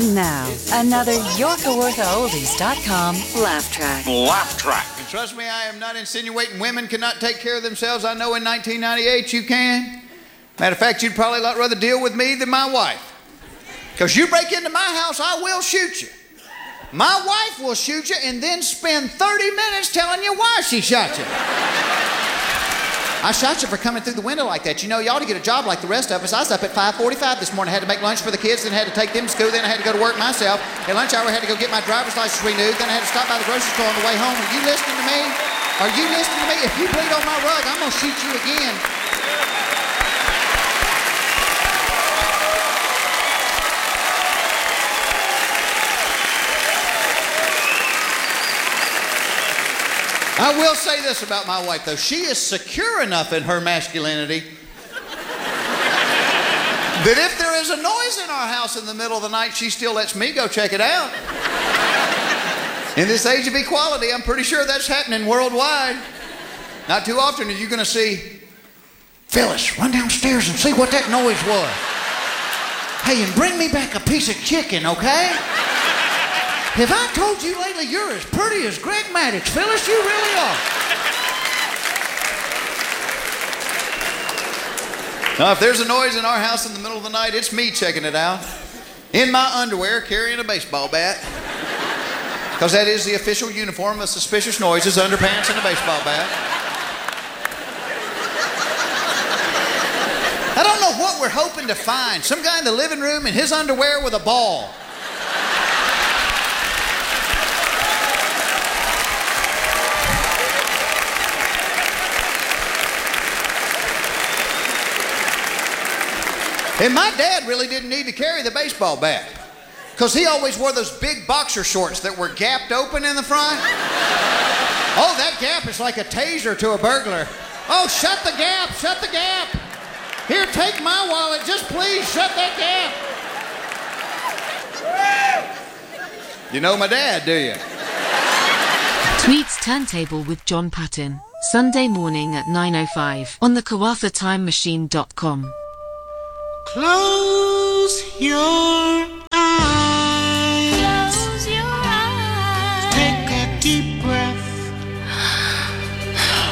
And now, another YorkaWorthaOldies.com laugh track. Laugh track. And trust me, I am not insinuating women cannot take care of themselves. I know in 1998 you can. Matter of fact, you'd probably a lot rather deal with me than my wife. Because you break into my house, I will shoot you. My wife will shoot you and then spend 30 minutes telling you why she shot you. I shot you for coming through the window like that. You know, you ought to get a job like the rest of us. I was up at 5:45 this morning. I had to make lunch for the kids, then had to take them to school, then I had to go to work myself. At lunch hour, I had to go get my driver's license renewed, then I had to stop by the grocery store on the way home. Are you listening to me? Are you listening to me? If you bleed on my rug, I'm going to shoot you again. I will say this about my wife, though. She is secure enough in her masculinity that if there is a noise in our house in the middle of the night, she still lets me go check it out. In this age of equality, I'm pretty sure that's happening worldwide. Not too often are you going to see, Phyllis, run downstairs and see what that noise was. Hey, and bring me back a piece of chicken, okay? Have I told you lately you're as pretty as Greg Maddux, Phyllis? You really are. Now, if there's a noise in our house in the middle of the night, it's me checking it out. In my underwear, carrying a baseball bat. Because that is the official uniform of suspicious noises, underpants and a baseball bat. I don't know what we're hoping to find. Some guy in the living room in his underwear with a ball. And my dad really didn't need to carry the baseball bat because he always wore those big boxer shorts that were gapped open in the front. Oh, that gap is like a taser to a burglar. Oh, shut the gap, shut the gap. Here, take my wallet, just please shut that gap. You know my dad, do you? Tweets Turntable with John Patton, Sunday morning at 9:05 on the KawathaTimeMachine.com. Close your